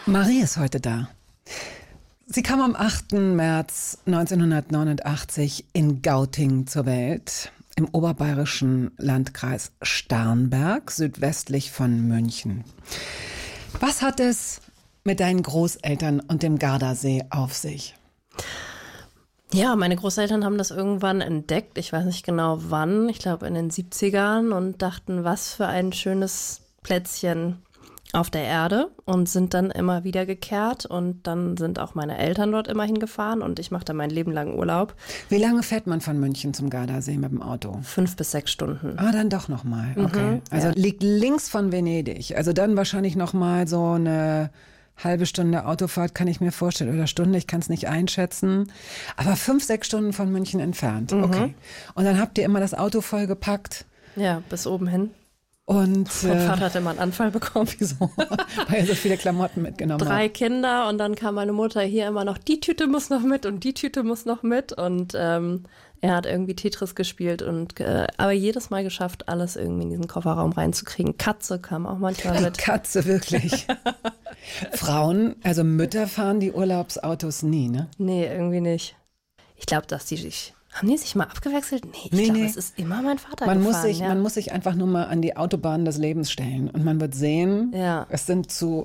Marie ist heute da. Sie kam am 8. März 1989 in Gauting zur Welt, im oberbayerischen Landkreis Starnberg, südwestlich von München. Was hat es mit deinen Großeltern und dem Gardasee auf sich? Ja, meine Großeltern haben das irgendwann entdeckt, ich weiß nicht genau wann, ich glaube in den 70ern, und dachten, was für ein schönes Plätzchen auf der Erde, und sind dann immer wieder gekehrt, und dann sind auch meine Eltern dort immer hingefahren und ich mache da mein Leben lang Urlaub. Wie lange fährt man von München zum Gardasee mit dem Auto? 5 bis 6 Stunden. Ah, dann doch nochmal. Okay. Also liegt links von Venedig. Also dann wahrscheinlich nochmal so eine halbe Stunde Autofahrt, kann ich mir vorstellen, oder Stunde, ich kann es nicht einschätzen. Aber 5, 6 Stunden von München entfernt. Okay. Und dann habt ihr immer das Auto vollgepackt? Ja, bis oben hin. Und mein Vater hatte mal einen Anfall bekommen. Wieso? Weil er so viele Klamotten mitgenommen hat. 3 Kinder, und dann kam meine Mutter hier immer noch, die Tüte muss noch mit und die Tüte muss noch mit. Und er hat irgendwie Tetris gespielt, und aber jedes Mal geschafft, alles irgendwie in diesen Kofferraum reinzukriegen. Katze kam auch manchmal mit. Katze, wirklich. Frauen, also Mütter fahren die Urlaubsautos nie, ne? Nee, irgendwie nicht. Ich glaube, dass die sich... Haben die sich mal abgewechselt? Nee, ich glaube, es ist immer mein Vater gefahren. Man muss sich einfach nur mal an die Autobahn des Lebens stellen. Und man wird sehen, es sind zu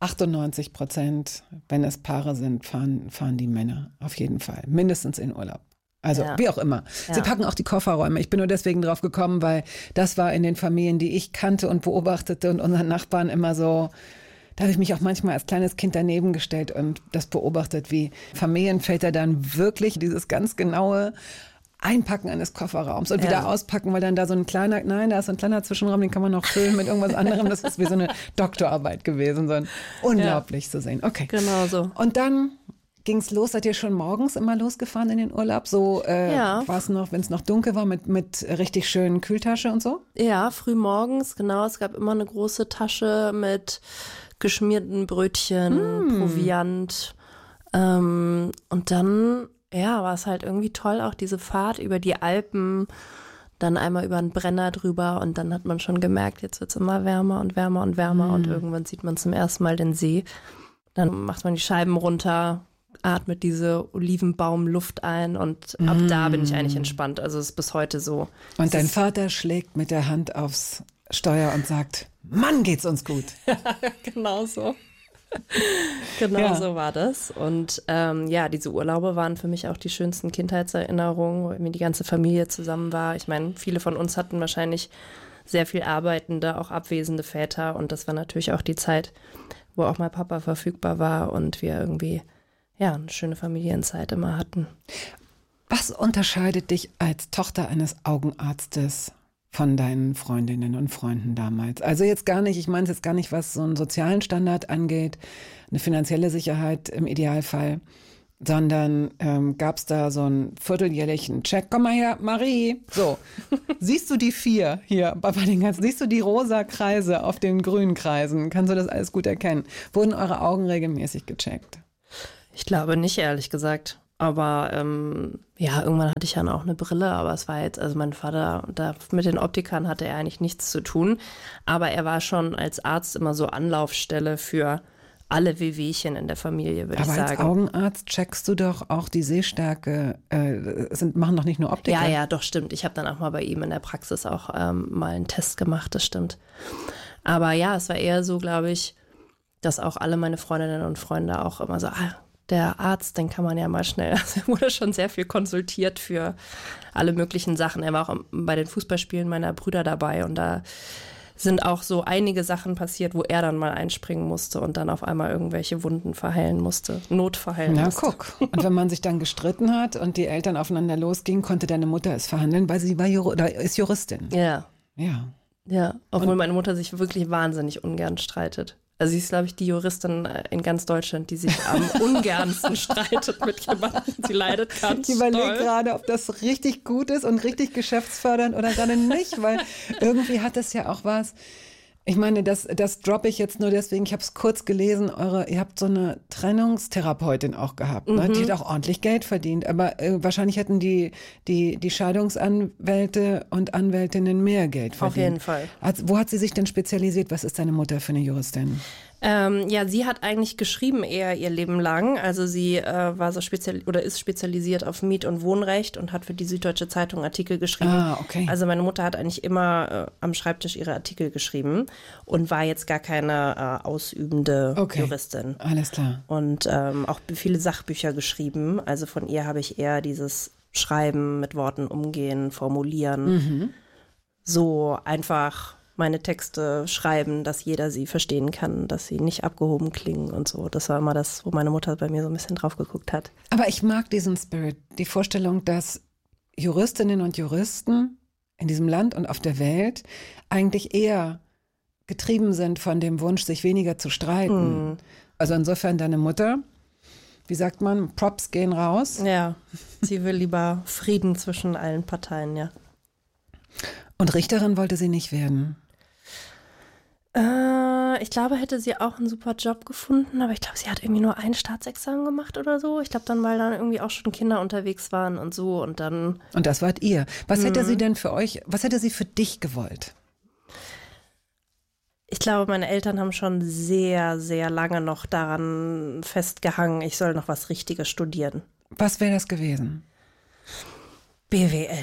98%, wenn es Paare sind, fahren die Männer auf jeden Fall. Mindestens in Urlaub. Also wie auch immer. Sie packen auch die Kofferräume. Ich bin nur deswegen drauf gekommen, weil das war in den Familien, die ich kannte und beobachtete, und unseren Nachbarn immer so... Da habe ich mich auch manchmal als kleines Kind daneben gestellt und das beobachtet, wie Familienväter dann wirklich dieses ganz genaue Einpacken eines Kofferraums und wieder auspacken, weil dann da so ein kleiner, da ist so ein kleiner Zwischenraum, den kann man noch füllen mit irgendwas anderem. Das ist wie so eine Doktorarbeit gewesen, so ein unglaublich zu sehen. Okay. Genau so. Und dann ging es los, seid ihr schon morgens immer losgefahren in den Urlaub? So war es noch, wenn es noch dunkel war, mit richtig schönen Kühltasche und so? Ja, früh morgens, genau. Es gab immer eine große Tasche mit geschmierten Brötchen, Proviant. Und dann, war es halt irgendwie toll, auch diese Fahrt über die Alpen, dann einmal über einen Brenner drüber, und dann hat man schon gemerkt, jetzt wird es immer wärmer und wärmer und wärmer, und irgendwann sieht man zum ersten Mal den See. Dann macht man die Scheiben runter, atmet diese Olivenbaumluft ein, und ab da bin ich eigentlich entspannt. Also es ist bis heute so. Und dein Vater schlägt mit der Hand aufs Steuer und sagt, Mann, geht's uns gut. Genau so. Genau so war das. Und diese Urlaube waren für mich auch die schönsten Kindheitserinnerungen, weil mir die ganze Familie zusammen war. Ich meine, viele von uns hatten wahrscheinlich sehr viel arbeitende, auch abwesende Väter, und das war natürlich auch die Zeit, wo auch mal Papa verfügbar war und wir irgendwie eine schöne Familienzeit immer hatten. Was unterscheidet dich als Tochter eines Augenarztes von deinen Freundinnen und Freunden damals? Also jetzt gar nicht, ich meine es jetzt gar nicht, was so einen sozialen Standard angeht, eine finanzielle Sicherheit im Idealfall, sondern gab es da so einen vierteljährlichen Check. Komm mal her, Marie. So, siehst du die 4 hier bei den ganzen, siehst du die rosa Kreise auf den grünen Kreisen? Kannst du das alles gut erkennen? Wurden eure Augen regelmäßig gecheckt? Ich glaube nicht, ehrlich gesagt. Aber irgendwann hatte ich dann auch eine Brille, aber es war jetzt, also mein Vater, da mit den Optikern hatte er eigentlich nichts zu tun. Aber er war schon als Arzt immer so Anlaufstelle für alle Wehwehchen in der Familie, würde ich sagen. Aber als Augenarzt checkst du doch auch die Sehstärke, machen doch nicht nur Optiker. Ja, doch, stimmt. Ich habe dann auch mal bei ihm in der Praxis auch mal einen Test gemacht, das stimmt. Aber ja, es war eher so, glaube ich, dass auch alle meine Freundinnen und Freunde auch immer so, der Arzt, den kann man ja mal schnell, also er wurde schon sehr viel konsultiert für alle möglichen Sachen. Er war auch bei den Fußballspielen meiner Brüder dabei, und da sind auch so einige Sachen passiert, wo er dann mal einspringen musste und dann auf einmal irgendwelche Wunden verheilen musste, notverheilen musste. Na guck, und wenn man sich dann gestritten hat und die Eltern aufeinander losgingen, konnte deine Mutter es verhandeln, weil sie ist Juristin. Ja. Ja. Ja, obwohl meine Mutter sich wirklich wahnsinnig ungern streitet. Also sie ist, glaube ich, die Juristin in ganz Deutschland, die sich am ungernsten streitet mit jemandem. Sie leidet ganz Ich überlege gerade, ob das richtig gut ist und richtig geschäftsfördernd oder gerade nicht, weil irgendwie hat das ja auch was. Ich meine, das droppe ich jetzt nur deswegen, ich habe es kurz gelesen, ihr habt so eine Trennungstherapeutin auch gehabt, ne? Die hat auch ordentlich Geld verdient, aber wahrscheinlich hätten die Scheidungsanwälte und Anwältinnen mehr Geld verdient. Auf jeden Fall. Wo hat sie sich denn spezialisiert? Was ist deine Mutter für eine Juristin? Ja, sie hat eigentlich geschrieben eher ihr Leben lang. Also sie war so ist spezialisiert auf Miet- und Wohnrecht und hat für die Süddeutsche Zeitung Artikel geschrieben. Ah, okay. Also meine Mutter hat eigentlich immer am Schreibtisch ihre Artikel geschrieben und war jetzt gar keine ausübende Juristin. Alles klar. Und auch viele Sachbücher geschrieben. Also von ihr habe ich eher dieses Schreiben, mit Worten umgehen, formulieren. So einfach meine Texte schreiben, dass jeder sie verstehen kann, dass sie nicht abgehoben klingen und so. Das war immer das, wo meine Mutter bei mir so ein bisschen drauf geguckt hat. Aber ich mag diesen Spirit, die Vorstellung, dass Juristinnen und Juristen in diesem Land und auf der Welt eigentlich eher getrieben sind von dem Wunsch, sich weniger zu streiten. Also insofern deine Mutter, wie sagt man, Props gehen raus. Ja, sie will lieber Frieden zwischen allen Parteien, ja. Und Richterin wollte sie nicht werden? Ich glaube, hätte sie auch einen super Job gefunden, aber ich glaube, sie hat irgendwie nur ein Staatsexamen gemacht oder so. Ich glaube dann, weil dann irgendwie auch schon Kinder unterwegs waren und so und dann. Und das wart ihr. Was hätte sie denn für euch, was hätte sie für dich gewollt? Ich glaube, meine Eltern haben schon sehr, sehr lange noch daran festgehangen, ich soll noch was Richtiges studieren. Was wäre das gewesen? BWL.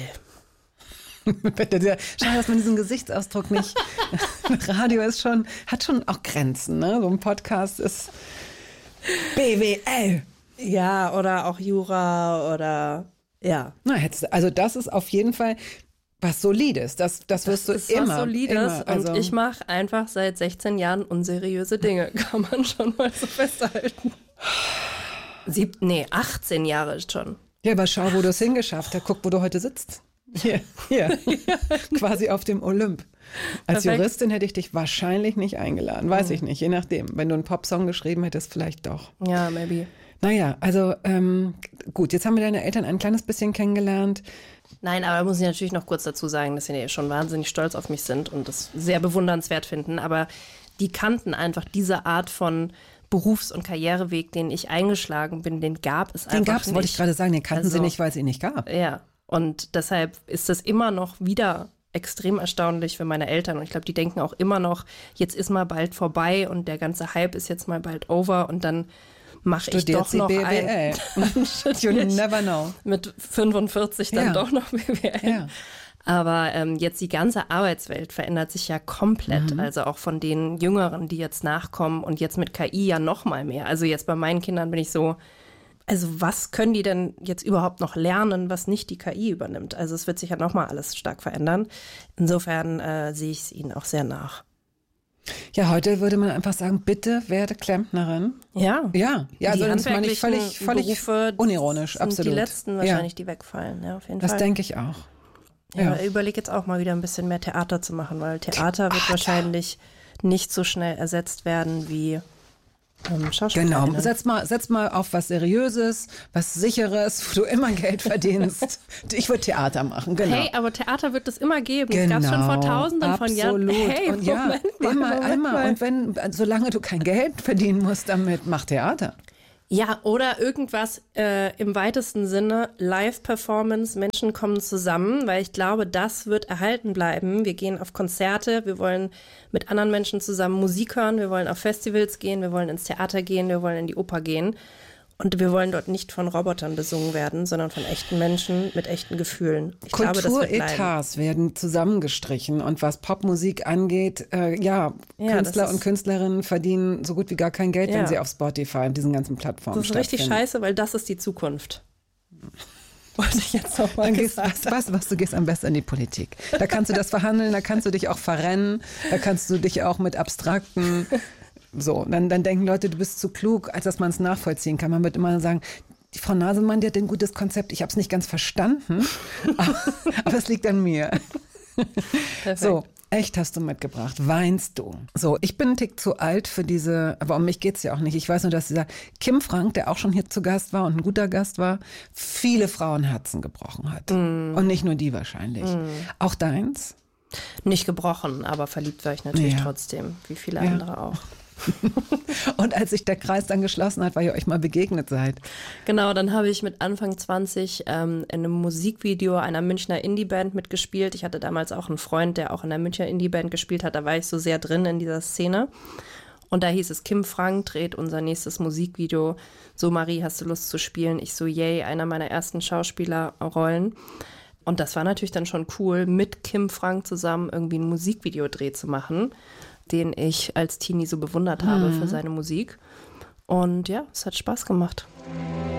Schade, dass man diesen Gesichtsausdruck nicht. Radio ist hat schon auch Grenzen, ne? So ein Podcast ist BWL. Ja, oder auch Jura oder ja. Also das ist auf jeden Fall was Solides. Das wirst du immer. Was Solides immer, also. und ich mache einfach seit 16 Jahren unseriöse Dinge. Kann man schon mal so festhalten. 18 Jahre ist schon. Ja, aber schau, wo du es hingeschafft hast. Guck, wo du heute sitzt. Hier. Quasi auf dem Olymp. Als Perfekt. Juristin hätte ich dich wahrscheinlich nicht eingeladen. Weiß ich nicht, je nachdem. Wenn du einen Popsong geschrieben hättest, vielleicht doch. Ja, maybe. Naja, also gut, jetzt haben wir deine Eltern ein kleines bisschen kennengelernt. Nein, aber muss ich natürlich noch kurz dazu sagen, dass sie schon wahnsinnig stolz auf mich sind und das sehr bewundernswert finden. Aber die kannten einfach diese Art von Berufs- und Karriereweg, den ich eingeschlagen bin, den gab es einfach nicht. Den gab es, wollte ich gerade sagen, den kannten sie nicht, weil es ihn nicht gab. Ja, und deshalb ist das immer noch wieder extrem erstaunlich für meine Eltern. Und ich glaube, die denken auch immer noch, jetzt ist mal bald vorbei und der ganze Hype ist jetzt mal bald over und dann mache ich doch noch BWL. You never know. Mit 45 dann doch noch BWL. Ja. Aber jetzt die ganze Arbeitswelt verändert sich ja komplett. Also auch von den Jüngeren, die jetzt nachkommen und jetzt mit KI ja noch mal mehr. Also jetzt bei meinen Kindern bin ich so, also was können die denn jetzt überhaupt noch lernen, was nicht die KI übernimmt? Also es wird sich ja noch mal alles stark verändern. Insofern sehe ich es ihnen auch sehr nach. Ja, heute würde man einfach sagen, bitte werde Klempnerin. Ja. Also das meine ich völlig Berufe, unironisch, sind absolut. Die letzten wahrscheinlich, die wegfallen, ja, auf jeden Fall. Das denke ich auch. Ja, ich überlege jetzt auch mal wieder ein bisschen mehr Theater zu machen, weil Theater wird wahrscheinlich nicht so schnell ersetzt werden wie Schauspiel. Genau, setz mal auf was Seriöses, was Sicheres, wo du immer Geld verdienst. Ich würde Theater machen, genau. Hey, aber Theater wird es immer geben. Das gab es schon vor Tausenden von Jahren. Hey, und immer. Und solange du kein Geld verdienen musst damit, mach Theater. Ja, oder irgendwas im weitesten Sinne, Live-Performance, Menschen kommen zusammen, weil ich glaube, das wird erhalten bleiben. Wir gehen auf Konzerte, wir wollen mit anderen Menschen zusammen Musik hören, wir wollen auf Festivals gehen, wir wollen ins Theater gehen, wir wollen in die Oper gehen. Und wir wollen dort nicht von Robotern besungen werden, sondern von echten Menschen mit echten Gefühlen. Ich glaube, das wird bleiben. Kulturetats werden zusammengestrichen und was Popmusik angeht, Künstler und Künstlerinnen verdienen so gut wie gar kein Geld, wenn sie auf Spotify und diesen ganzen Plattformen Das ist richtig scheiße, weil das ist die Zukunft. Wollte ich jetzt noch mal sagen. Du gehst am besten in die Politik. Da kannst du das verhandeln, da kannst du dich auch verrennen, da kannst du dich auch mit abstrakten... So, dann denken Leute, du bist zu klug, als dass man es nachvollziehen kann. Man wird immer sagen, die Frau Nasemann, die hat ein gutes Konzept. Ich habe es nicht ganz verstanden, aber es liegt an mir. Perfekt. So, echt hast du mitgebracht. Weinst du? So, ich bin ein Tick zu alt für diese, aber um mich geht es ja auch nicht. Ich weiß nur, dass dieser Kim Frank, der auch schon hier zu Gast war und ein guter Gast war, viele Frauenherzen gebrochen hat. Und nicht nur die wahrscheinlich. Auch deins? Nicht gebrochen, aber verliebt war ich natürlich trotzdem, wie viele andere auch. Und als sich der Kreis dann geschlossen hat, weil ihr euch mal begegnet seid. Genau, dann habe ich mit Anfang 20 in einem Musikvideo einer Münchner Indie-Band mitgespielt. Ich hatte damals auch einen Freund, der auch in der Münchner Indie-Band gespielt hat. Da war ich so sehr drin in dieser Szene. Und da hieß es, Kim Frank dreht unser nächstes Musikvideo. So, Marie, hast du Lust zu spielen? Ich so, yay, einer meiner ersten Schauspielerrollen. Und das war natürlich dann schon cool, mit Kim Frank zusammen irgendwie ein Musikvideodreh zu machen, den ich als Teenie so bewundert habe für seine Musik. Und ja, es hat Spaß gemacht.